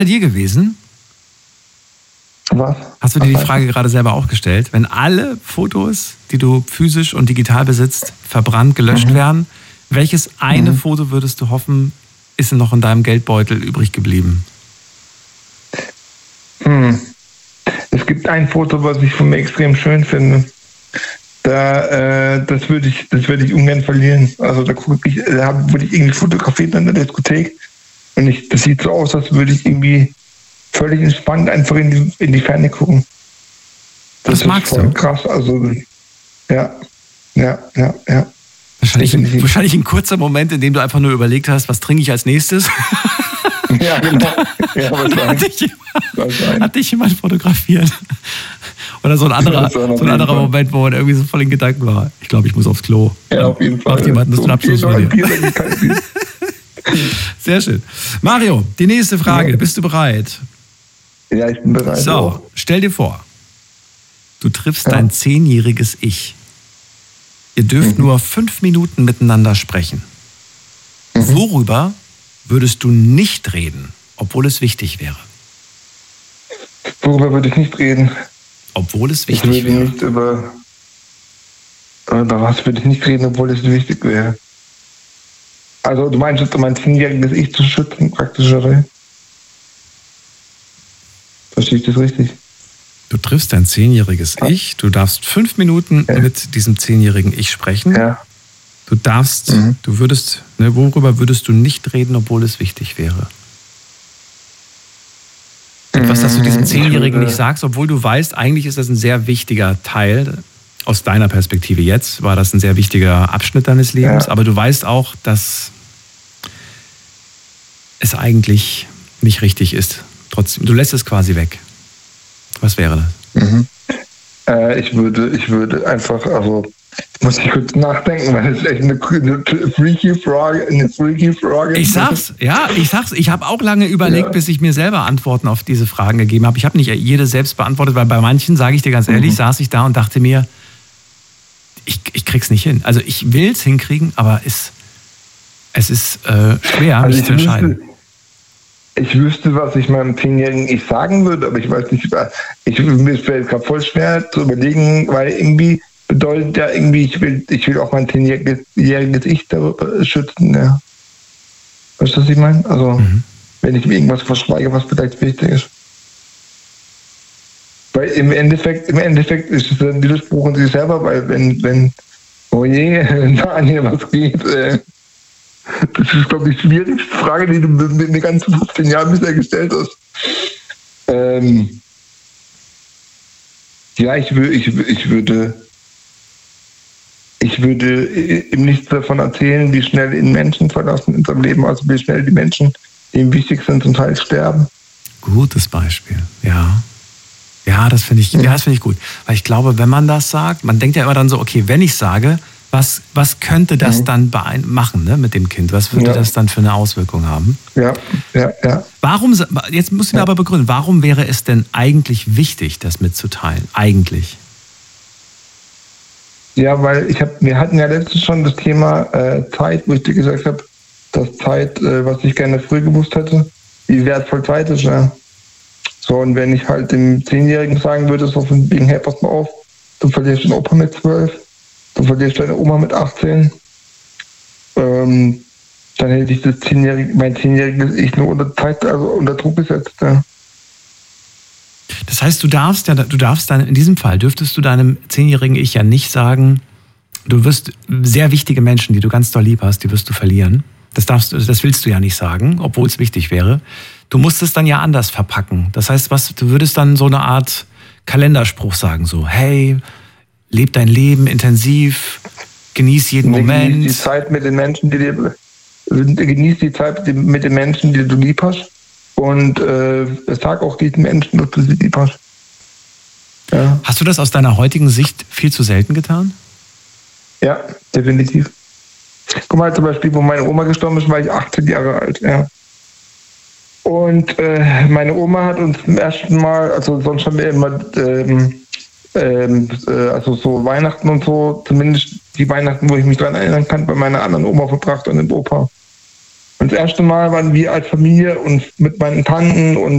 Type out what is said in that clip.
dir gewesen? Was? Hast du dir die Frage gerade selber auch gestellt? Wenn alle Fotos, die du physisch und digital besitzt, verbrannt, gelöscht werden, welches eine Foto würdest du hoffen, ist noch in deinem Geldbeutel übrig geblieben? Es gibt ein Foto, was ich von mir extrem schön finde. Das würde ich ungern verlieren. Also da wurde ich irgendwie fotografiert in der Diskothek und das sieht so aus, als würde ich irgendwie völlig entspannt einfach in die Ferne gucken. Das magst du? Krass, also ja. Wahrscheinlich ein kurzer Moment, in dem du einfach nur überlegt hast, was trinke ich als nächstes? Ja, genau. Ja, hat dich jemand fotografiert? Oder so ein anderer Moment, wo man irgendwie so voll in Gedanken war. Ich glaube, ich muss aufs Klo. Ja, auf jeden Fall. Macht jemand einen Schnaps von dir. Sehr schön. Mario, die nächste Frage. Bist du bereit? Ja, ich bin bereit. So, stell dir vor, du triffst dein 10-jähriges Ich. Ihr dürft nur 5 Minuten miteinander sprechen. Worüber würdest du nicht reden, obwohl es wichtig wäre? Worüber würde ich nicht reden? Obwohl es wichtig wäre. Über was würde ich nicht reden, obwohl es wichtig wäre? Also du meinst jetzt, mein 10-jähriges Ich zu schützen, praktisch, oder? Verstehe ich das richtig? Du triffst dein 10-jähriges Ich, du darfst 5 Minuten mit diesem 10-jährigen Ich sprechen. Ja. Du darfst, du würdest, worüber würdest du nicht reden, obwohl es wichtig wäre? Etwas, das du diesem 10-Jährigen nicht sagst, obwohl du weißt, eigentlich ist das ein sehr wichtiger Teil. Aus deiner Perspektive jetzt war das ein sehr wichtiger Abschnitt deines Lebens, aber du weißt auch, dass es eigentlich nicht richtig ist. Trotzdem, du lässt es quasi weg. Was wäre das? Ich würde einfach, also muss ich kurz nachdenken, weil das ist echt eine freaky Frage. Ich sag's. Ich habe auch lange überlegt, bis ich mir selber Antworten auf diese Fragen gegeben habe. Ich habe nicht jede selbst beantwortet, weil bei manchen, sage ich dir ganz ehrlich, saß ich da und dachte mir, ich krieg's nicht hin. Also ich will's hinkriegen, aber es ist schwer, mich zu entscheiden. Ich wüsste, was ich meinem 10-jährigen Ich sagen würde, aber ich weiß nicht, mir fällt gerade voll schwer zu überlegen, weil irgendwie bedeutet ja irgendwie, ich will auch mein 10-jähriges Ich darüber schützen, ja. Weißt du, was ich meine? Also, wenn ich mir irgendwas verschweige, was vielleicht wichtig ist. Weil im Endeffekt ist es ein Widerspruch in sich selber, weil wenn oh je, Daniel, was geht, das ist, glaube ich, die schwierigste Frage, die du mir in den ganzen 15 Jahren bisher gestellt hast. Ja, ich würde ihm nichts davon erzählen, wie schnell ihn Menschen verlassen in unserem Leben, also wie schnell die Menschen, die ihm wichtig sind, zum Teil sterben. Gutes Beispiel, ja. Ja, das finde ich gut. Weil ich glaube, wenn man das sagt, man denkt ja immer dann so, okay, wenn ich sage, was könnte das dann machen, ne, mit dem Kind? Was würde das dann für eine Auswirkung haben? Ja. Warum, jetzt musst du mir aber begründen, warum wäre es denn eigentlich wichtig, das mitzuteilen? Eigentlich? Ja, weil wir hatten ja letztens schon das Thema Zeit, wo ich dir gesagt habe, dass Zeit, was ich gerne früh gewusst hätte, wie wertvoll Zeit ist, ja. So, und wenn ich halt dem 10-Jährigen sagen würde, so von wegen, hey, pass mal auf, du verlierst den Opa mit 12, du verlierst deine Oma mit 18, dann hätte ich mein 10-jähriges Ich nur unter Druck gesetzt, ja. Das heißt, du darfst dann, in diesem Fall dürftest du deinem 10-jährigen Ich ja nicht sagen, du wirst sehr wichtige Menschen, die du ganz doll lieb hast, die wirst du verlieren. Das willst du ja nicht sagen, obwohl es wichtig wäre. Du musst es dann ja anders verpacken. Das heißt, du würdest dann so eine Art Kalenderspruch sagen, so, hey, leb dein Leben intensiv, genieß jeden Moment. Genieß die Zeit mit den Menschen, die du lieb hast. Und sag auch diesen Menschen, dass du sie lieb hast. Ja. Hast du das aus deiner heutigen Sicht viel zu selten getan? Ja, definitiv. Guck mal, zum Beispiel, wo meine Oma gestorben ist, war ich 18 Jahre alt. Ja. Und meine Oma hat uns zum ersten Mal, also sonst haben wir immer also so Weihnachten und so, zumindest die Weihnachten, wo ich mich daran erinnern kann, bei meiner anderen Oma verbracht und dem Opa. Und das erste Mal waren wir als Familie und mit meinen Tanten und